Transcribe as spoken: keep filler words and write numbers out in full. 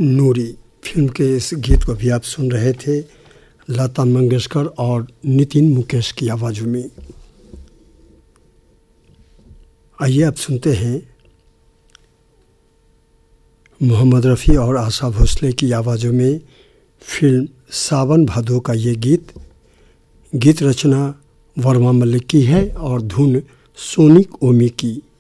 नूरी film के इस गीत को भी आप सुन रहे थे लता मंगेशकर और नितिन मुकेश की आवाज़ों में। आइए आप सुनते हैं मोहम्मद रफ़ी और आशा भोसले की आवाज़ों में फिल्म सावन भादो का ये गीत। गीत रचना वर्मा मलिक की है और धुन सोनिक ओमी की।